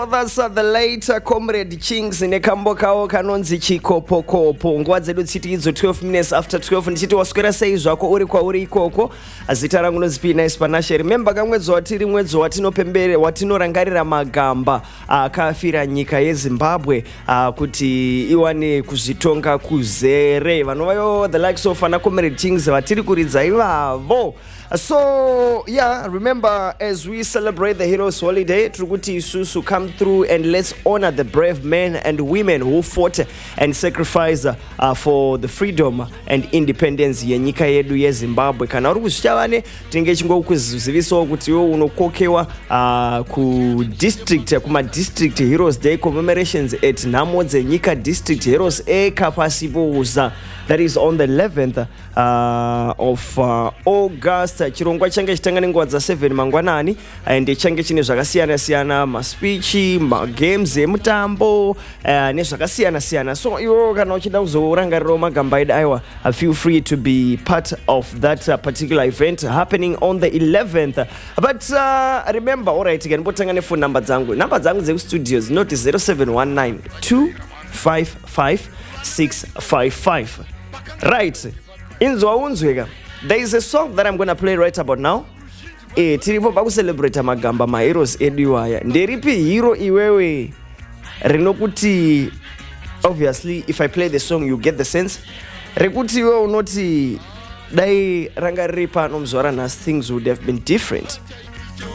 that's the late comrade Chings nekambo kawo kanonzi chikopokopo. Nguva dzedu tsiti idzo 12 minutes after 12 ndichiti waswera sei zvako uri kwauri ikoko. Zita rangu nozipii Nice Panashe. Remember kamwedzi watiri mwedzi watinopembere watinorangarira magamba akafira nyika yeZimbabwe kuti iwane kuzvitonga kuzere. Vanovayo the likes of ana comrade Chings vatiri kuridza ivavo. So yeah, remember as we celebrate the Heroes Holiday, Trukuti Susu come through and let's honor the brave men and women who fought and sacrificed for the freedom and independence yenyika yedu yeZimbabwe. Kana uri kuzvichavane tinenge chingokuzivisawo kuti iwe unokokewa ku district kuma district Heroes Day commemorations at Nhamo dzenyika District Heroes eKapasiboza. That is on the 11th of August. Chirongwa change chitanga nenguva dza 7 mangwanani and change chine zvakasiyana siyana ma speech, ma games emutambo nezvakasiyana siyana. So iwo kana uchida kuzorangarira magamba edu aiwa, feel free to be part of that particular event happening on the 11th. But remember, alright, again, mbotanga ne phone number dzangu. Number dzangu dzeku studios not 0719 255 655. Right. Inzwa unzweka. There is a song that I'm going to play right about now. Tiripo baku celebrate magamba ma heroes ediwaya. Nderipi hero iwewe rinokuti, obviously if I play the song you get the sense. Rekuti iwewe unoti dai rangariri pano mzwara nas things would have been different.